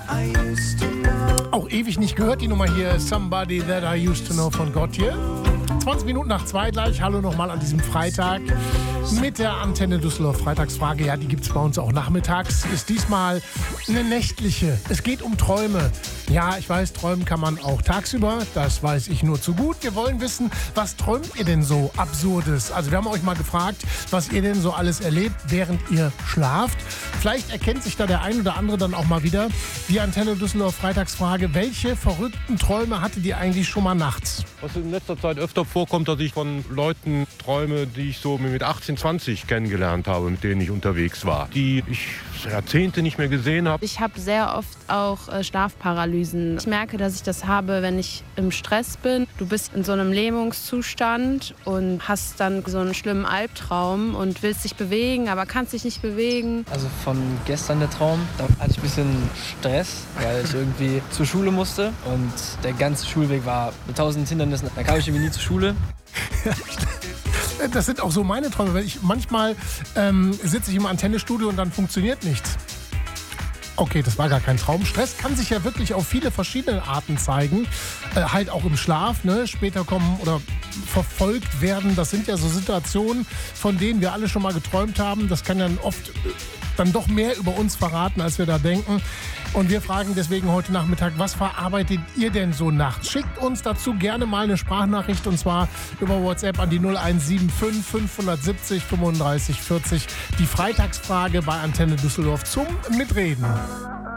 Auch ewig nicht gehört, die Nummer hier. Somebody That I Used to Know von Gotye. 20 Minuten nach 2 gleich. Hallo nochmal an diesem Freitag mit der Antenne Düsseldorf Freitagsfrage. Ja, die gibt es bei uns auch nachmittags. Ist diesmal eine nächtliche. Es geht um Träume. Ja, ich weiß, träumen kann man auch tagsüber. Das weiß ich nur zu gut. Wir wollen wissen, was träumt ihr denn so Absurdes? Also wir haben euch mal gefragt, was ihr denn so alles erlebt, während ihr schlaft. Vielleicht erkennt sich da der ein oder andere dann auch mal wieder. Die Antenne Düsseldorf Freitagsfrage. Welche verrückten Träume hattet ihr eigentlich schon mal nachts? Was in letzter Zeit öfter vorkommt, dass ich von Leuten träume, die ich so mit 18, 20 kennengelernt habe, mit denen ich unterwegs war, die ich Jahrzehnte nicht mehr gesehen habe. Ich habe sehr oft auch Schlafparalysen. Ich merke, dass ich das habe, wenn ich im Stress bin. Du bist in so einem Lähmungszustand und hast dann so einen schlimmen Albtraum und willst dich bewegen, aber kannst dich nicht bewegen. Also von gestern der Traum, da hatte ich ein bisschen Stress, weil ich irgendwie zur Schule musste und der ganze Schulweg war mit 1000 Hindernissen. Da kam ich irgendwie nie zur Schule. Das sind auch so meine Träume, weil ich manchmal sitze ich im Antennestudio und dann funktioniert nichts. Okay, das war gar kein Traum. Stress kann sich ja wirklich auf viele verschiedene Arten zeigen. Halt auch im Schlaf, ne? Später kommen oder verfolgt werden. Das sind ja so Situationen, von denen wir alle schon mal geträumt haben. Das kann dann oft dann doch mehr über uns verraten, als wir da denken. Und wir fragen deswegen heute Nachmittag, was verarbeitet ihr denn so nachts? Schickt uns dazu gerne mal eine Sprachnachricht und zwar über WhatsApp an die 0175 570 35 40. Die Freitagsfrage bei Antenne Düsseldorf zum Mitreden.